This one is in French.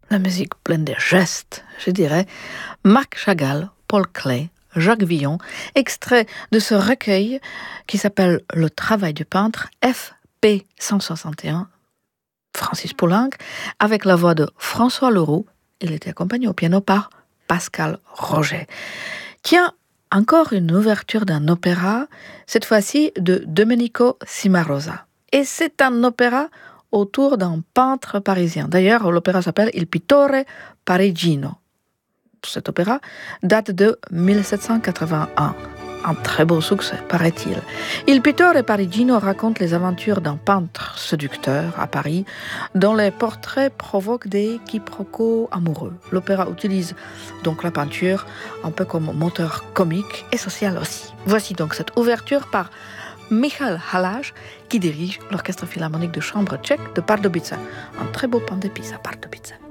la musique pleine de gestes, je dirais. Marc Chagall, Paul Klee, Jacques Villon, extrait de ce recueil qui s'appelle Le travail du peintre, FP 161, Francis Poulenc, avec la voix de François Leroux. Il était accompagné au piano par Pascal Roger. Tiens, encore une ouverture d'un opéra, cette fois-ci de Domenico Cimarosa. Et c'est un opéra autour d'un peintre parisien. D'ailleurs, l'opéra s'appelle Il Pittore Parigino. Cet opéra date de 1781. Un très beau succès, paraît-il. Il Pittore Parigino raconte les aventures d'un peintre séducteur à Paris, dont les portraits provoquent des quiproquos amoureux. L'opéra utilise donc la peinture un peu comme moteur comique et social aussi. Voici donc cette ouverture par Michal Halage, qui dirige l'Orchestre philharmonique de chambre tchèque de Pardubice. Un très beau pan d'épices à Pardubice.